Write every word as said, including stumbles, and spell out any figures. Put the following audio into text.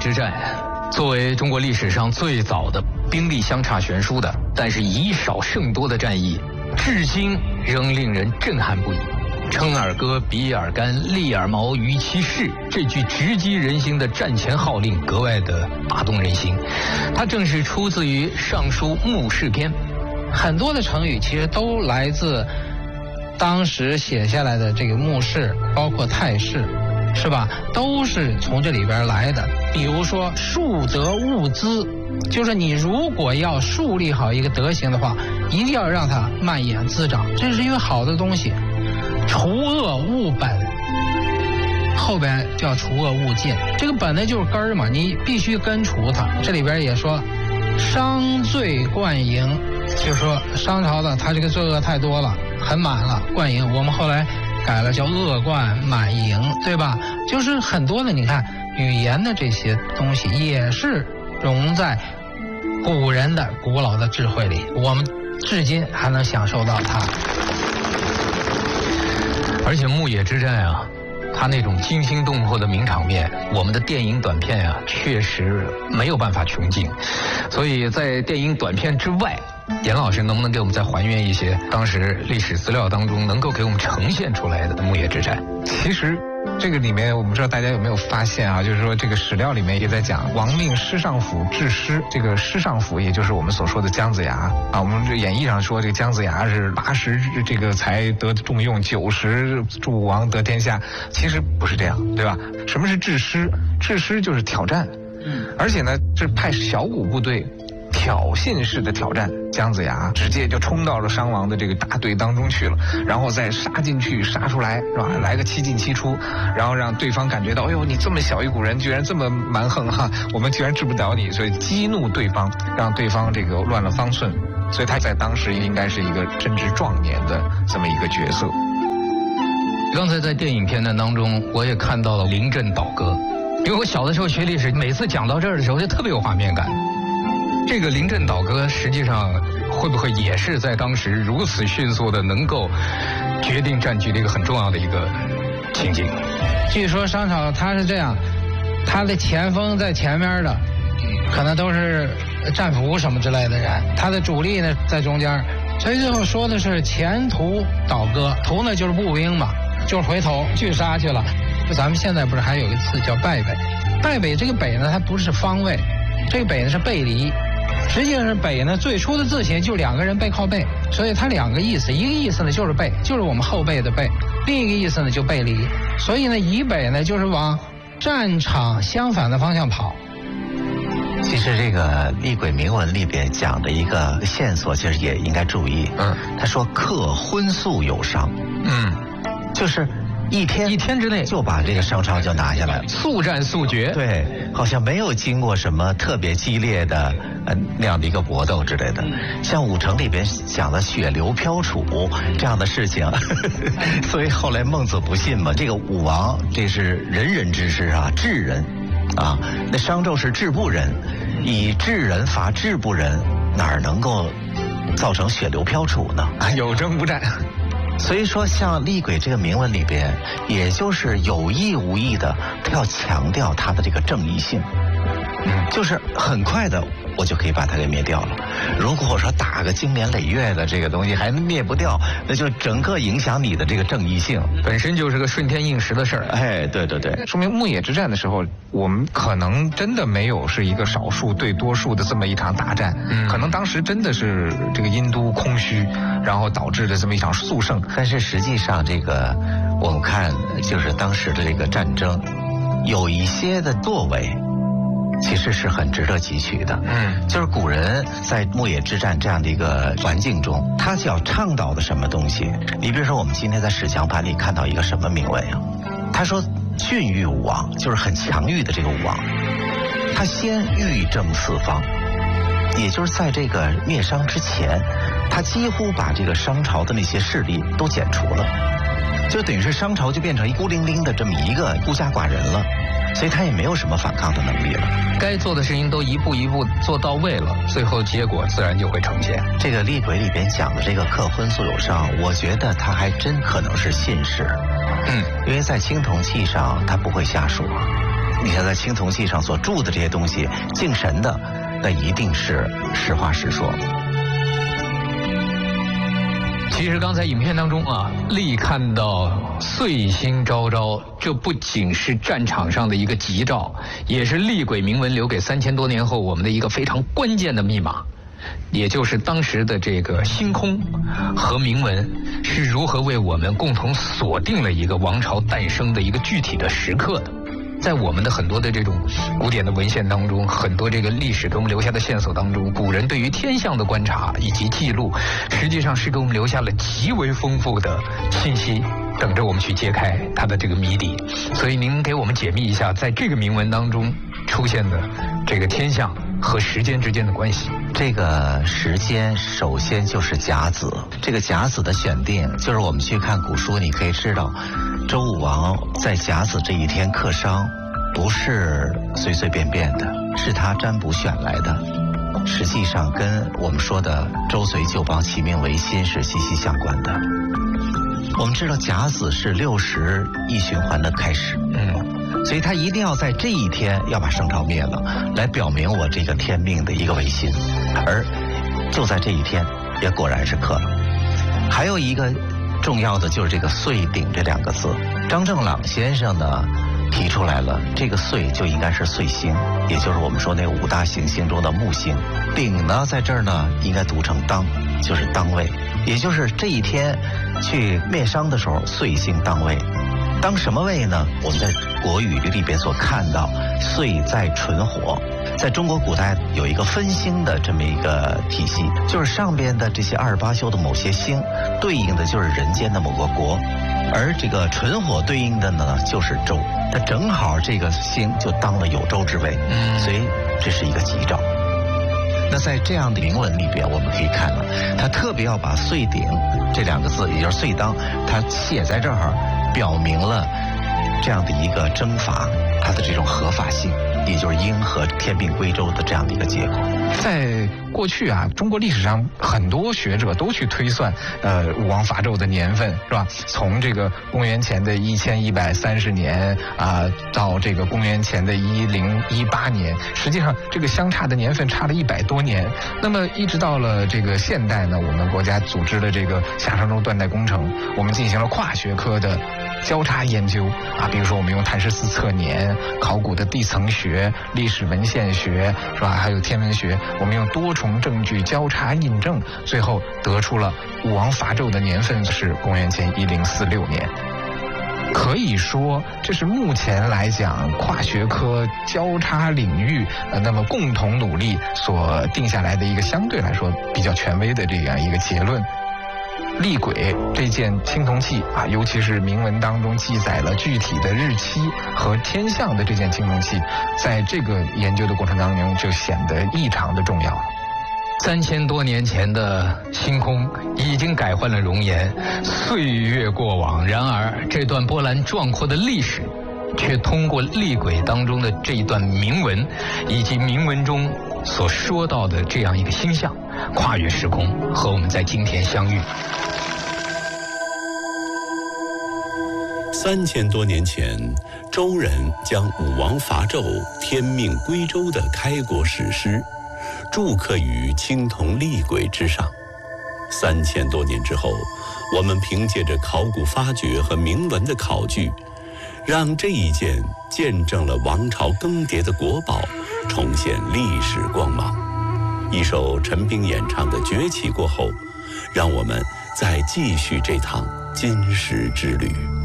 之战，作为中国历史上最早的兵力相差悬殊的，但是以少胜多的战役，至今仍令人震撼不已。称尔戈，比尔干，利尔毛于其事，这句直击人心的战前号令格外的打动人心。它正是出自于《尚书·牧氏篇》。 很多的成语其实都来自当时写下来的这个牧氏，包括太氏，是吧？都是从这里边来的。比如说树德物滋，就是你如果要树立好一个德行的话，一定要让它蔓延滋长，这是因为好的东西。除恶务本，后边叫除恶务尽，这个本呢就是根儿嘛，你必须根除它。这里边也说商罪贯盈，就是说商朝的他这个罪恶太多了，很满了，贯盈，我们后来改了叫恶贯满盈，对吧？就是很多的，你看语言的这些东西也是融在古人的古老的智慧里，我们至今还能享受到它。 而且牧野之战啊，它那种惊心动魄的名场面，我们的电影短片啊，确实没有办法穷尽。所以在电影短片之外，严老师能不能给我们再还原一些当时历史资料当中能够给我们呈现出来的牧野之战？ 其实这个里面我不知道大家有没有发现啊，就是说这个史料里面也在讲王命师尚府治师，这个师尚府也就是我们所说的姜子牙啊。我们这演义上说这个姜子牙是八十这个才得重用，九十助武王得天下，其实不是这样，对吧？什么是治师？治师就是挑战，嗯，而且呢是派小股部队挑衅式的挑战，姜子牙直接就冲到了商王的这个大队当中去了，然后再杀进去杀出来，是吧？来个七进七出，然后让对方感觉到，哎呦，你这么小一股人居然这么蛮横哈，我们居然治不了你，所以激怒对方，让对方这个乱了方寸，所以他在当时应该是一个正值壮年的这么一个角色。 刚才在电影片段当中，我也看到了临阵倒戈，因为我小的时候学历史，每次讲到这儿的时候就特别有画面感。这个临阵倒戈实际上会不会也是在当时如此迅速的能够决定战局的一个很重要的一个情景？ 据说商朝他是这样，他的前锋在前面的可能都是战俘什么之类的人，他的主力呢在中间，所以最后说的是前途倒戈，途呢就是步兵嘛，就是回头拒杀去了。咱们现在不是还有一个词叫败北，败北这个北呢它不是方位，这个北呢是背离，实际上是北呢最初的字形就两个人背靠背，所以它两个意思，一个意思呢就是背，就是我们后背的背，另一个意思呢就背离，所以呢以北呢就是往战场相反的方向跑。 其实这个厉鬼铭文里边讲的一个线索，其实也应该注意。嗯，他说克荤素有商，嗯，就是一天一天之内就把这个商朝就拿下来了， 速战速决。 对，好像没有经过什么特别激烈的呃那样的一个搏斗之类的。像武城里边讲的血流飘杵这样的事情，呵呵，所以后来孟子不信嘛。这个武王这是仁人之师啊，智人啊，那商纣是智不仁，以智人伐智不仁，哪儿能够造成血流飘杵呢？ 有征不战。 所以说像厉鬼这个铭文里边，也就是有意无意的他要强调他的这个正义性，就是很快的我就可以把它给灭掉了。如果说打个经年累月的这个东西还灭不掉，那就整个影响你的这个正义性， 本身就是个顺天应时的事儿。 哎，对对对， 说明牧野之战的时候，我们可能真的没有是一个少数对多数的这么一场大战，嗯，可能当时真的是这个殷都空虚，然后导致的这么一场速胜。 但是实际上这个我们看就是当时的这个战争有一些的作为其实是很值得汲取的。嗯，就是古人在牧野之战这样的一个环境中，他想倡导的什么东西？你比如说我们今天在史强盘里看到一个什么铭文呀？他说郡域武王，就是很强裕的这个武王，他先欲正四方，也就是在这个灭商之前，他几乎把这个商朝的那些势力都剪除了，就等于是商朝就变成一孤零零的这么一个孤家寡人了，所以他也没有什么反抗的能力了。 该做的事情都一步一步做到位了，最后结果自然就会呈现。 这个厉鬼里边讲的这个克荤素有商，我觉得他还真可能是信使。嗯，因为在青铜器上他不会下属， 你看在青铜器上所铸的这些东西，敬神的，那一定是实话实说。 其实刚才影片当中啊，历看到岁星昭昭，这不仅是战场上的一个吉兆，也是厉鬼铭文留给三千多年后我们的一个非常关键的密码，也就是当时的这个星空和铭文是如何为我们共同锁定了一个王朝诞生的一个具体的时刻的。在我们的很多的这种古典的文献当中，很多这个历史给我们留下的线索当中，古人对于天象的观察以及记录，实际上是给我们留下了极为丰富的信息，等着我们去揭开它的这个谜底。所以您给我们解密一下，在这个铭文当中出现的这个天象和时间之间的关系。 这个时间首先就是甲子，这个甲子的选定，就是我们去看古书，你可以知道，周武王在甲子这一天克商，不是随随便便的，是他占卜选来的。实际上跟我们说的周隋旧邦齐命维新是息息相关的。我们知道甲子是六十一循环的开始，嗯，所以他一定要在这一天要把商朝灭了，来表明我这个天命的一个维新。而就在这一天，也果然是克了。还有一个重要的就是这个岁鼎这两个字，张正朗先生呢提出来了，这个岁就应该是岁星，也就是我们说那五大行星中的木星。鼎呢在这儿呢应该读成当，就是当位，也就是这一天去灭商的时候，岁星当位。当什么位呢？我们在国语里边所看到，岁在纯火。在中国古代有一个分星的这么一个体系，就是上边的这些二十八宿的某些星，对应的就是人间的某个国，而这个纯火对应的呢就是周，它正好这个星就当了有周之位，所以这是一个吉兆。那在这样的铭文里边，我们可以看到，他特别要把岁鼎这两个字，也就是岁当，他写在这儿，表明了这样的一个征伐它的这种合法性，也就是应和天命归周的这样的一个结果。 在过去啊，中国历史上很多学者都去推算，呃，武王伐纣的年份，是吧？从这个公元前的一千一百三十年啊、呃，到这个公元前的一零一八年，实际上这个相差的年份差了一百多年。那么一直到了这个现代呢，我们国家组织了这个夏商周断代工程，我们进行了跨学科的交叉研究啊，比如说我们用碳十四测年、考古的地层学、历史文献学，是吧？还有天文学，我们用多重证据交叉印证，最后得出了武王伐纣的年份是公元前一零四六年。可以说，这是目前来讲跨学科交叉领域，呃，那么共同努力所定下来的一个相对来说比较权威的这样一个结论。厉鬼这件青铜器啊，尤其是铭文当中记载了具体的日期和天象的这件青铜器，在这个研究的过程当中就显得异常的重要了。 三千多年前的星空已经改换了容颜，岁月过往，然而这段波澜壮阔的历史却通过厉鬼当中的这一段铭文以及铭文中所说到的这样一个星象，跨越时空和我们在今天相遇。 三千多年前，周人将武王伐纣、天命归周的开国史诗铸刻于青铜厉鬼之上。三千多年之后，我们凭借着考古发掘和铭文的考据，让这一件见证了王朝更迭的国宝重现历史光芒。一首陈冰演唱的《崛起》过后，让我们再继续这趟金石之旅。